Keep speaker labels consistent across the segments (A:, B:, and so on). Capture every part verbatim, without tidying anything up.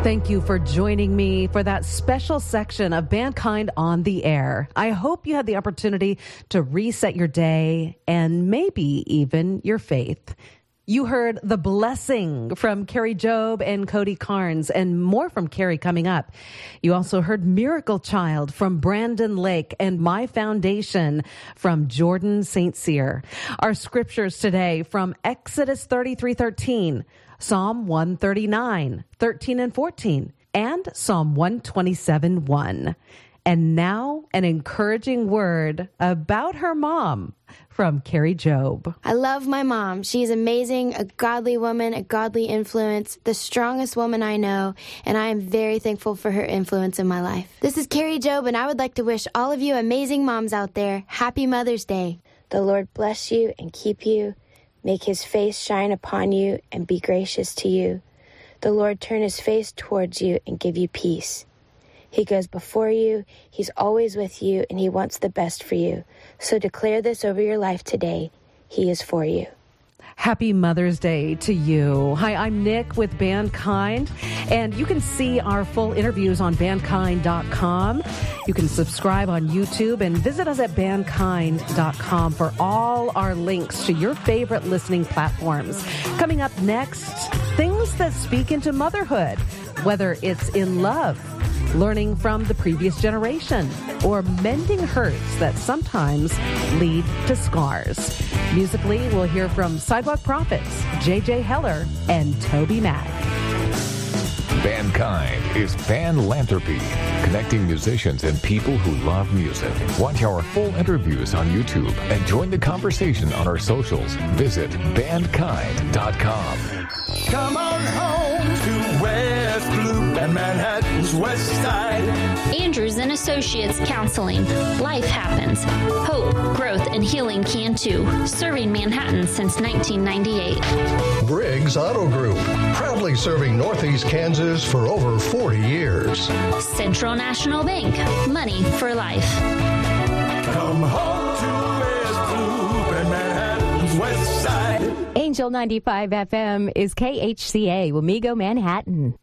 A: Thank you for joining me for that special section of Bandkind on the Air. I hope you had the opportunity to reset your day and maybe even your faith. You heard The Blessing from Carrie Job and Cody Carnes, and more from Carrie coming up. You also heard Miracle Child from Brandon Lake and My Foundation from Jordan Saint Cyr. Our scriptures today from Exodus thirty-three thirteen, Psalm one thirty-nine, thirteen and fourteen, and Psalm one twenty-seven one. And now an encouraging word about her mom from Carrie Job.
B: I love my mom. She's amazing, a godly woman, a godly influence, the strongest woman I know, and I am very thankful for her influence in my life. This is Carrie Job, and I would like to wish all of you amazing moms out there Happy Mother's Day. The Lord bless you and keep you, make his face shine upon you and be gracious to you. The Lord turn his face towards you and give you peace. He goes before you, he's always with you, and he wants the best for you. So declare this over your life today. He is for you.
A: Happy Mother's Day to you. Hi, I'm Nick with Bandkind, and you can see our full interviews on bandkind dot com. You can subscribe on YouTube and visit us at bandkind dot com for all our links to your favorite listening platforms. Coming up next, things that speak into motherhood, whether it's in love, learning from the previous generation, or mending hurts that sometimes lead to scars. Musically, we'll hear from Sidewalk Prophets, J J Heller, and Toby Mac.
C: Bandkind is Bandlanthropy, connecting musicians and people who love music. Watch our full interviews on YouTube and join the conversation on our socials. Visit bandkind dot com.
D: Come on home to West Loop and Manhattan's West Side.
E: Andrews and Associates Counseling. Life happens. Hope, growth, and healing can too. Serving Manhattan since nineteen ninety-eight.
F: Briggs Auto Group. Proudly serving Northeast Kansas for over forty years.
E: Central National Bank. Money for life.
D: Come home to West Loop and Manhattan's West Side.
G: Angel ninety-five F M is K H C A, Wamego, Manhattan.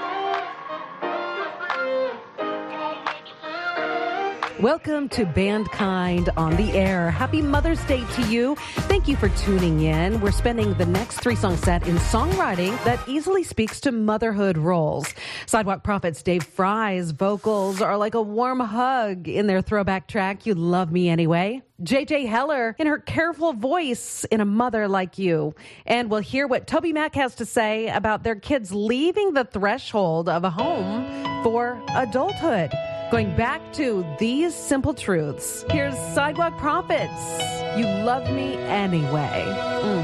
A: Welcome to Bandkind on the Air. Happy Mother's Day to you. Thank you for tuning in. We're spending the next three-song set in songwriting that easily speaks to motherhood roles. Sidewalk Prophets Dave Fry's vocals are like a warm hug in their throwback track, You Love Me Anyway. J J Heller in her careful voice in A Mother Like You. And we'll hear what Toby Mac has to say about their kids leaving the threshold of a home for adulthood. Going back to these simple truths. Here's Sidewalk Prophets. You love me anyway. Mm.